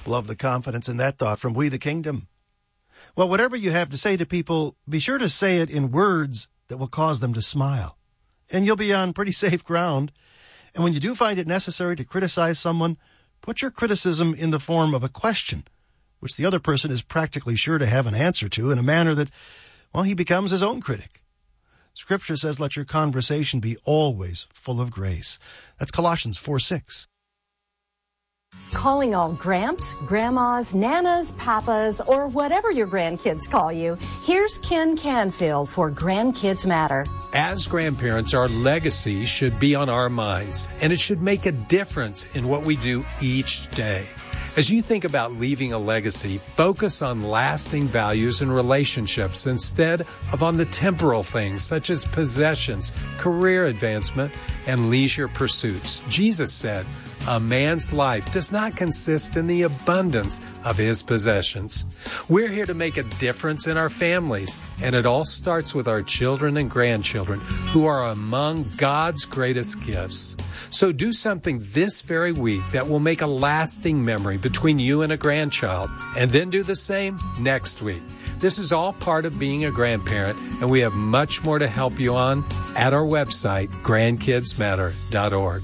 love the confidence in that thought from We the Kingdom. Well, whatever you have to say to people, be sure to say it in words that will cause them to smile. And you'll be on pretty safe ground. And when you do find it necessary to criticize someone, put your criticism in the form of a question, which the other person is practically sure to have an answer to in a manner that, well, he becomes his own critic. Scripture says, let your conversation be always full of grace. That's Colossians 4:6. Calling all gramps, grandmas, nanas, papas, or whatever your grandkids call you, here's Ken Canfield for Grandkids Matter. As grandparents, our legacy should be on our minds, and it should make a difference in what we do each day. As you think about leaving a legacy, focus on lasting values and relationships instead of on the temporal things such as possessions, career advancement, and leisure pursuits. Jesus said, a man's life does not consist in the abundance of his possessions. We're here to make a difference in our families, and it all starts with our children and grandchildren, who are among God's greatest gifts. So do something this very week that will make a lasting memory between you and a grandchild, and then do the same next week. This is all part of being a grandparent, and we have much more to help you on at our website, grandkidsmatter.org.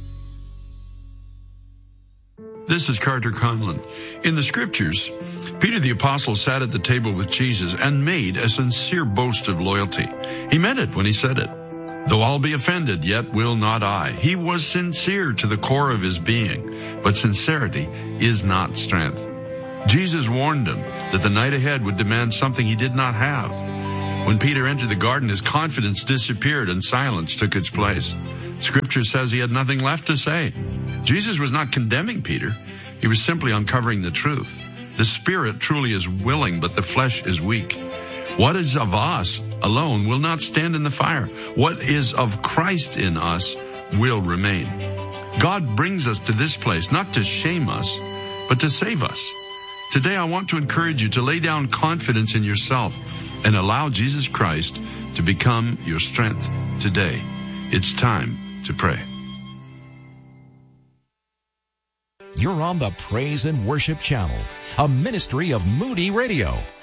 This is Carter Conlon. In the Scriptures, Peter the Apostle sat at the table with Jesus and made a sincere boast of loyalty. He meant it when he said it. Though I'll be offended, yet will not I. He was sincere to the core of his being, but sincerity is not strength. Jesus warned him that the night ahead would demand something he did not have. When Peter entered the garden, his confidence disappeared and silence took its place. Scripture says he had nothing left to say. Jesus was not condemning Peter. He was simply uncovering the truth. The spirit truly is willing, but the flesh is weak. What is of us alone will not stand in the fire. What is of Christ in us will remain. God brings us to this place not to shame us, but to save us. Today I want to encourage you to lay down confidence in yourself and allow Jesus Christ to become your strength today. It's time to pray. You're on the Praise and Worship Channel, a ministry of Moody Radio.